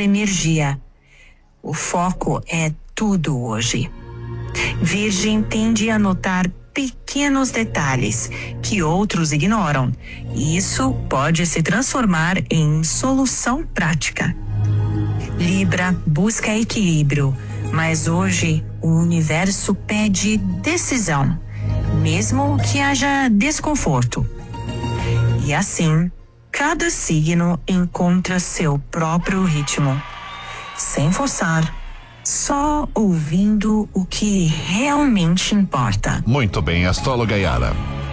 energia. O foco é tudo hoje. Virgem tende a notar pequenos detalhes que outros ignoram. E isso pode se transformar em solução prática. Libra busca equilíbrio, mas hoje o universo pede decisão, mesmo que haja desconforto. E assim, cada signo encontra seu próprio ritmo, sem forçar, só ouvindo o que realmente importa. Muito bem, astróloga Yara.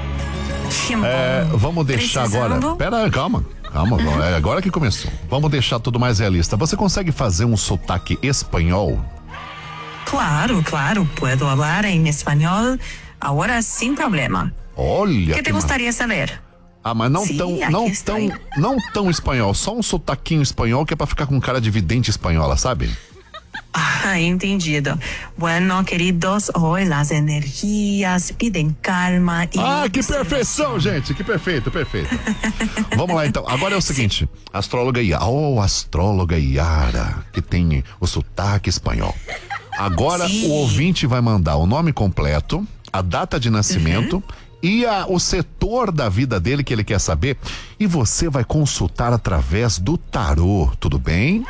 Vamos deixar agora. Pera, calma, é agora que começou. Vamos deixar tudo mais realista. Você consegue fazer um sotaque espanhol? Claro, puedo falar em espanhol agora sem problema. Olha. Que te gostaria de saber? Mas não tão espanhol, só um sotaquinho espanhol que é pra ficar com cara de vidente espanhola, sabe? Entendido. Bueno, queridos, hoy las energías piden calma e... que perfeição, gente, que perfeito. Vamos lá, então. Agora é o seguinte, astróloga Yara, que tem o sotaque espanhol. Agora o ouvinte vai mandar o nome completo, a data de nascimento e o setor da vida dele que ele quer saber, e você vai consultar através do tarô, tudo bem?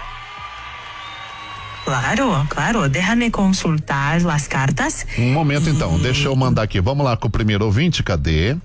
Claro, déjame consultar as cartas. Um momento então, deixa eu mandar aqui, vamos lá com o primeiro ouvinte, cadê?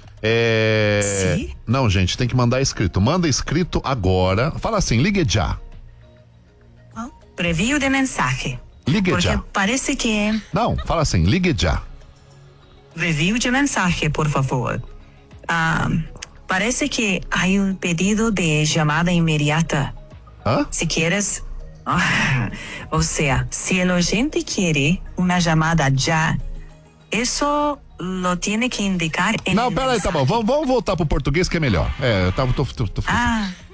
Não, gente, tem que mandar escrito, manda escrito agora, fala assim, ligue já. Preview de mensagem. Ligue porque já. Parece que... Não, fala assim, ligue já. Review de mensagem, por favor. Parece que há um pedido de chamada imediata. Si quieres... o sea, si el oyente quiere una llamada ya, eso lo tiene que indicar en Não, el peraí, tá bom, vamos voltar pro português que é melhor. Tô